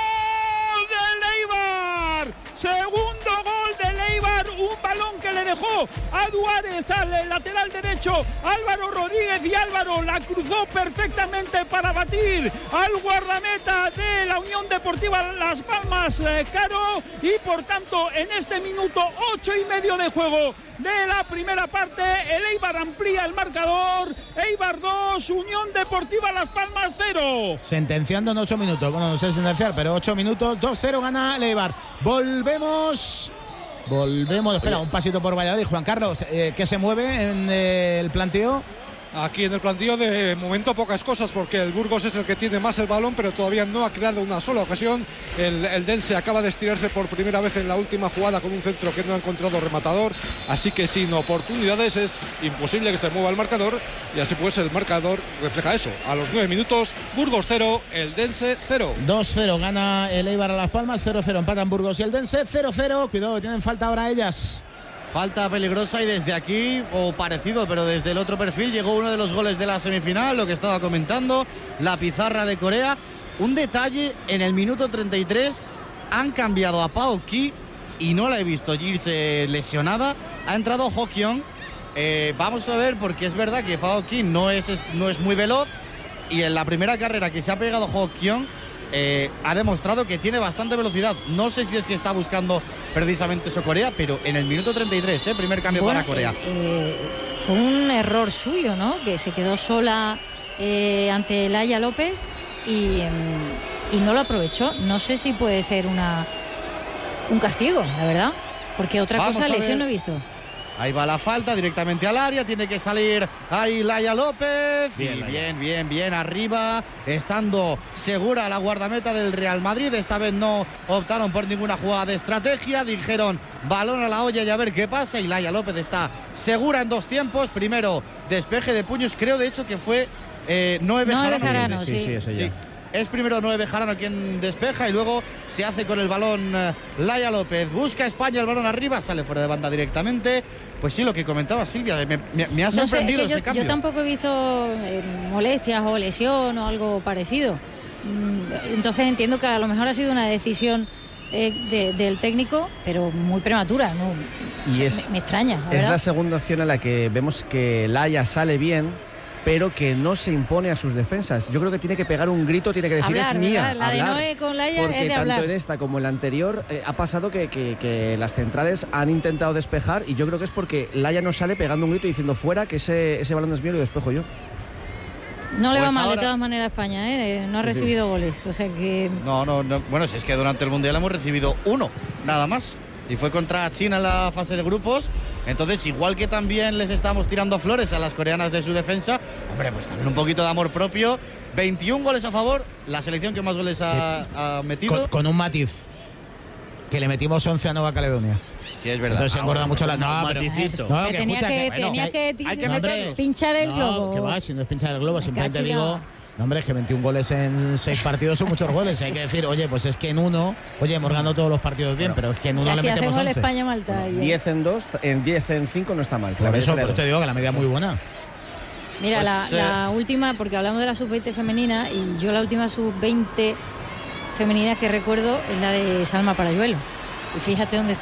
¡Gol del Eibar! Segundo gol del Eibar, un balón que le dejó a Duárez al lateral derecho, Álvaro Rodríguez, y Álvaro la cruzó perfectamente para batir al guardameta de la Unión Deportiva Las Palmas, eh, Caro, y por tanto en este minuto ocho y medio de juego de la primera parte, el Eibar amplía el marcador. Eibar dos, Unión Deportiva Las Palmas cero. Sentenciando en ocho minutos. Bueno, no sé sentenciar, pero ocho minutos. dos cero gana el Eibar. Volvemos Volvemos, espera, un pasito por Valladolid. Juan Carlos, eh, ¿qué se mueve en eh, el planteo? Aquí en el plantillo de momento pocas cosas, porque el Burgos es el que tiene más el balón, pero todavía no ha creado una sola ocasión. El, el Dense acaba de estirarse por primera vez en la última jugada con un centro que no ha encontrado rematador, así que sin oportunidades es imposible que se mueva el marcador, y así pues el marcador refleja eso. A los nueve minutos, Burgos cero, el Dense cero. dos cero gana el Eibar a Las Palmas, cero cero empatan Burgos y el Dense, cero cero. Cuidado, que tienen falta ahora ellas. Falta peligrosa, y desde aquí, o parecido, pero desde el otro perfil, llegó uno de los goles de la semifinal, lo que estaba comentando, la pizarra de Corea. Un detalle, en el minuto treinta y tres han cambiado a Pao Ki y no la he visto irse lesionada. Ha entrado Ho Kyung. Eh, vamos a ver, porque es verdad que Pao Ki no es, no es muy veloz, y en la primera carrera que se ha pegado Ho Kyung, Eh, ha demostrado que tiene bastante velocidad. No sé si es que está buscando precisamente eso Corea, pero en el minuto treinta y tres, ¿eh? Primer cambio bueno, para Corea. Eh, eh, fue un error suyo, ¿no? Que se quedó sola eh, ante Laia López y, y no lo aprovechó. No sé si puede ser una un castigo, la verdad, porque otra Vamos cosa a lesión ver. no he visto. Ahí va la falta directamente al área, tiene que salir ahí Laia López. Bien, y Laia. bien, bien, bien arriba, estando segura la guardameta del Real Madrid. Esta vez no optaron por ninguna jugada de estrategia, dijeron balón a la olla y a ver qué pasa. Y Laia López está segura en dos tiempos. Primero despeje de puños, creo de hecho que fue eh, Noé Noé Bejarano. Bejarano, sí. Sí, sí, es ella. Sí. Es primero Noé Bejarano quien despeja, y luego se hace con el balón eh, Laia López. Busca España el balón arriba, sale fuera de banda directamente. Pues sí, lo que comentaba Silvia, me, me- me ha No sé, es sorprendido que ese yo, cambio. yo tampoco he visto eh, molestias o lesión o algo parecido. Mm, Entonces entiendo que a lo mejor ha sido una decisión eh, de- del técnico, pero muy prematura. ¿No? Y O sea, es- me, me extraña, la Es verdad. la segunda opción en la que vemos que Laia sale bien, pero que no se impone a sus defensas. Yo creo que tiene que pegar un grito, tiene que decir Hablar, es mía. ¿verdad? La de hablar. Noé con Laia Porque es de tanto hablar. en esta como en la anterior eh, ha pasado que, que- que las centrales han intentado despejar, y yo creo que es porque Laia no sale pegando un grito y diciendo fuera, que ese, ese balón es mío y lo despejo yo. No le Pues va mal ahora- de todas maneras a España, ¿eh? No ha Sí, sí. recibido goles, o sea que... No, no, no. Bueno, si es que durante el Mundial hemos recibido uno, nada más. Y fue contra China en la fase de grupos. Entonces, igual que también les estamos tirando flores a las coreanas de su defensa, hombre, pues también un poquito de amor propio. veintiún goles a favor, la selección que más goles ha, ha metido. Con, con un matiz, que le metimos once a Nueva Caledonia. Sí, es verdad. Entonces se Ah, engorda bueno, mucho la... un No, pero, maticito. no, Que tenía escucha, que, bueno, tenía que, hay que no, hombre, meterlos. pinchar el no, globo. que va, si no es pinchar el globo, simplemente cachillo. digo... No, hombre, es que veintiún goles en seis partidos son muchos goles. Hay que decir, oye, pues es que en uno... Oye, hemos ganado todos los partidos bien, pero es que en uno Ya le si metemos hacemos el once. España-Malta. y- diez en dos, en diez en cinco no está mal. Por eso, por eso te digo que la media es muy buena. Mira, Pues, la, la última, porque hablamos de la sub veinte femenina, y yo la última sub veinte femenina que recuerdo es la de Salma Parayuelo. Y fíjate dónde